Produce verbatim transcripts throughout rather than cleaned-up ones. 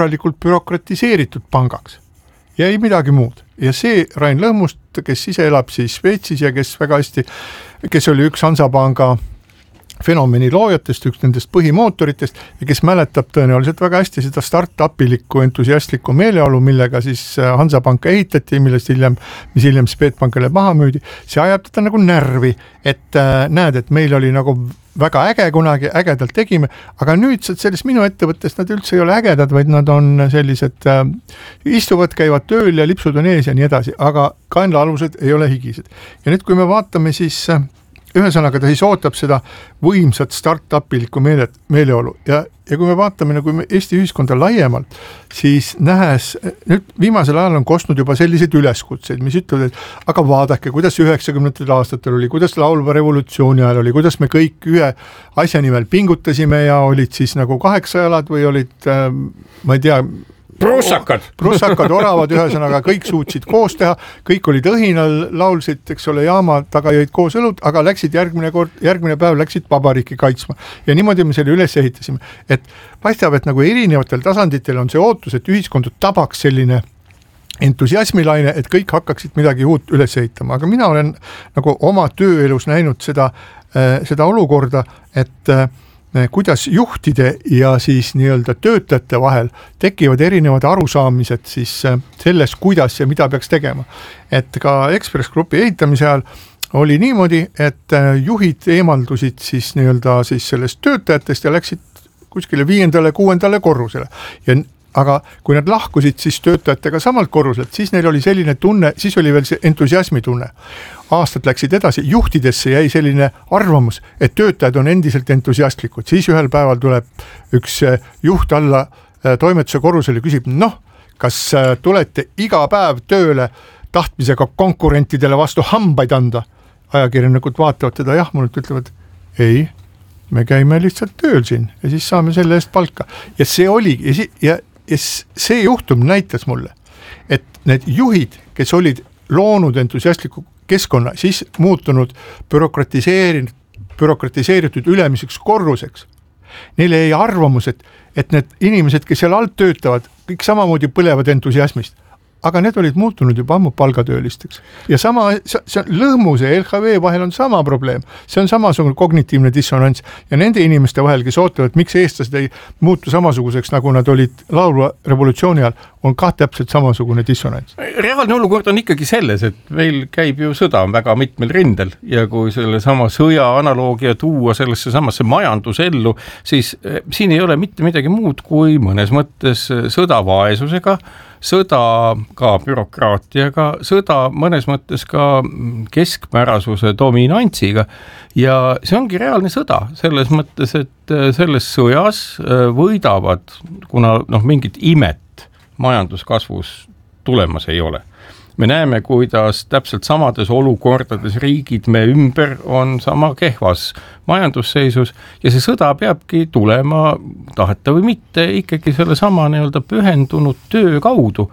korralikult bürokratiseeritud pangaks ja ei midagi muud. Ja see Rain Lõhmust, kes ise elab siis Šveitsis ja kes väga hästi, kes oli üks Hansapanga fenomeni loojatest, üks nendest põhimootoritest ja kes mäletab tõenäoliselt väga hästi seda start-upilikku entusiastlikku meeleolu, millega siis Hansapanka ehitati, millest hiljem, mis hiljem Swedbankile maha müüdi, see ajab teda nagu närvi, et äh, näed, et meil oli nagu väga äge kunagi, ägedalt tegime, aga nüüd selles minu ettevõttes nad üldse ei ole ägedad, vaid nad on sellised äh, istuvad, käivad tööl ja lipsud on ees ja nii edasi, aga kaenlaalused ei ole higised. Ja nüüd, kui me vaatame siis äh, ühesõnaga ta siis ootab seda võimsat start-upilikku meele, meeleolu ja, ja kui me vaatame nagu Eesti ühiskonda laiemalt, siis nähes, nüüd viimasel ajal on kostnud juba selliseid üleskutseid, mis ütlevad, et aga vaadake, kuidas üheksakümnendatel aastatel oli, kuidas laulva revolutsiooni ajal oli, kuidas me kõik ühe asja nimel pingutasime ja olid siis nagu kaheksajalad või olid, äh, ma ei tea, Prussakad. Prussakad, oravad, ühesõnaga kõik suutsid koos teha, kõik olid õhinal, laulsid, eks ole, jaama taga jõid koos õlut, aga läksid järgmine kord, järgmine päev läksid vabariiki kaitsma. Ja niimoodi me selle üles ehitasime. Et paistab, et nagu erinevatel tasanditel on see ootus, et ühiskondu tabaks selline entusiasmilaine, et kõik hakkaksid midagi uut üles ehitama. Aga mina olen nagu oma tööelus näinud seda, seda olukorda, et kuidas juhtide ja siis nii-öelda töötajate vahel tekivad erinevad arusaamised siis sellest, kuidas ja mida peaks tegema. Et ka Ekspress Grupi ehitamise ajal oli niimoodi, et juhid eemaldusid siis nii-öelda siis sellest töötajatest ja läksid kuskile viiendale, kuuendale korrusele. Ja aga kui nad lahkusid siis töötajatega samalt korruselt, siis neil oli selline tunne, siis oli veel see entusiasmi tunne. Aastad läksid edasi, juhtidesse jäi selline arvamus, et töötajad on endiselt entusiastlikud. Siis ühel päeval tuleb üks juht alla toimetuse korrusel ja küsib, noh, kas tulete iga päev tööle tahtmisega konkurentidele vastu hambaid anda? Ajakirjanikud vaatavad teda, jah, mulle ütlevad, ei, me käime lihtsalt tööl siin ja siis saame selle eest palka. Ja see oli, ja, si- ja ja see juhtum näitas mulle, et need juhid, kes olid loonud entusiastliku keskkonna, siis muutunud bürokratiseerinud, bürokratiseeritud ülemiseks korruseks. Neile jäi arvamus, et, et need inimesed, kes seal alt töötavad, kõik samamoodi põlevad entusiasmist. Aga need olid muutunud juba ammu palgatöölisteks. Ja sama, see Lõhmuse ja L H V vahel on sama probleem. See on samasugune kognitiivne dissonants ja nende inimeste vahel, kes ootavad, miks eestlased ei muutu samasuguseks, nagu nad olid laulva revolutsiooni ajal, on ka täpselt samasugune dissonants. Reaalne olukord on ikkagi selles, et meil käib ju sõda väga mitmel rindel ja kui selle sama sõja analoogia tuua sellesse samasse majandusellu, siis siin ei ole mitte midagi muud kui mõnes mõttes sõda vaesusega, sõda ka bürokraatiaga, sõda mõnes mõttes ka keskmärasuse dominantsiga ja see ongi reaalne sõda selles mõttes, et selles sõjas võidavad, kuna noh, mingit imet majanduskasvus tulemas ei ole. Me näeme, kuidas täpselt samades olukordades riigid me ümber on sama kehvas majandusseisus ja see sõda peabki tulema, taheta või mitte, ikkagi selle sama nii-öelda pühendunud töö kaudu,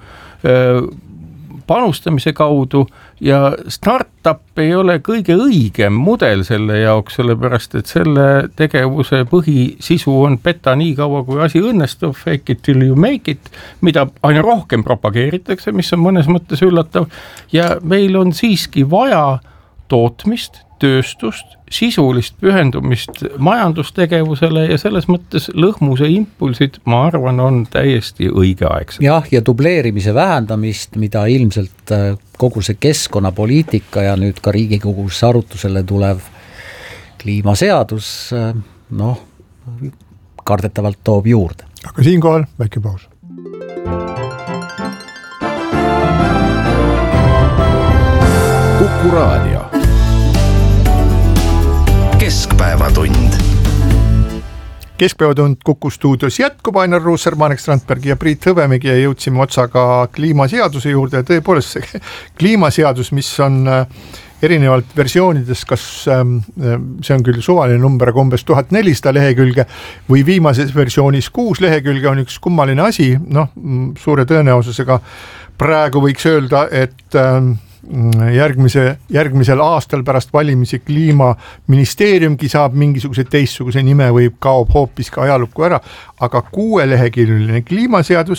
panustamise kaudu ja startup ei ole kõige õigem mudel selle jaoks, sellepärast et selle tegevuse põhisisu on peta nii kaua, kui asi õnnestub, fake it till you make it, mida aina rohkem propageeritakse, mis on mõnes mõttes üllatav ja meil on siiski vaja tootmist, tööstust, sisulist pühendumist majandustegevusele ja selles mõttes Lõhmuse impulsid, ma arvan, on täiesti õigeaegsed. Jah, ja dubleerimise vähendamist, mida ilmselt kogu see keskkonnapoliitika ja nüüd ka Riigikogus arutusele tulev kliimaseadus, noh, kardetavalt toob juurde. Aga siinkohal väike paus. Kuku Raadio. Keskpäevatund. Keskpäevatund Kuku stuudios jätkub, Ainar Ruussaar, Marek Strandberg ja Priit Hõbemägi ja jõudsime otsaga kliimaseaduse juurde ja tõepoolest see kliimaseadus, mis on erinevalt versioonides, kas see on küll suvaline number, aga umbes tuhat nelisada lehekülge või viimases versioonis kuus lehekülge on üks kummaline asi, noh, suure tõenäosusega praegu võiks öelda, et järgmise, järgmisel aastal pärast valimisi kliimaministeeriumgi saab mingisuguse teistsuguse nime või kaob hoopis ka ajalukku ära, aga kuueleheküljeline kliimaseadus